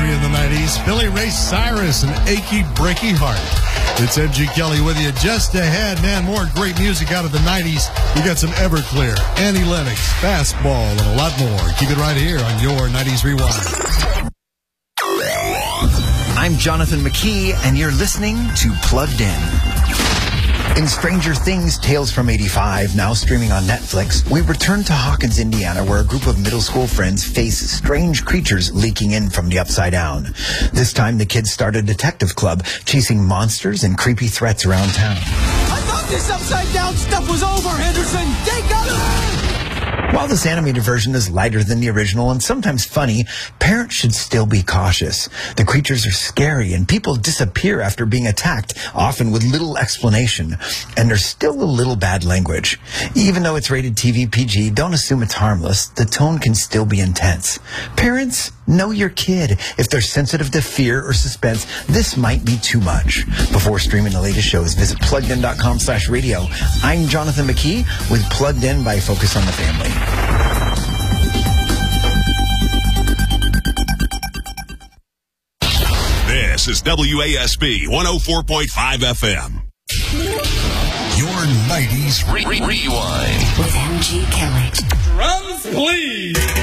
country in the 90s. Billy Ray Cyrus and Achy Breaky Heart. It's MG Kelly with you just ahead. Man, more great music out of the 90s. You got some Everclear, Annie Lennox, Fastball, and a lot more. Keep it right here on your 90s Rewind. I'm Jonathan McKee, and you're listening to Plugged In. In Stranger Things, Tales from 85, now streaming on Netflix, we return to Hawkins, Indiana, where a group of middle school friends face strange creatures leaking in from the Upside Down. This time, the kids start a detective club, chasing monsters and creepy threats around town. I thought this Upside Down stuff was over, Henderson! Take out! While this animated version is lighter than the original and sometimes funny, parents should still be cautious. The creatures are scary and people disappear after being attacked, often with little explanation. And there's still a little bad language. Even though it's rated TV PG, don't assume it's harmless. The tone can still be intense. Parents, know your kid. If they're sensitive to fear or suspense, this might be too much. Before streaming the latest shows, visit PluggedIn.com/radio. I'm Jonathan McKee with Plugged In by Focus on the Family. This is WASB 104.5 FM. Your 90s Rewind. With MG Kelly. Drums, please.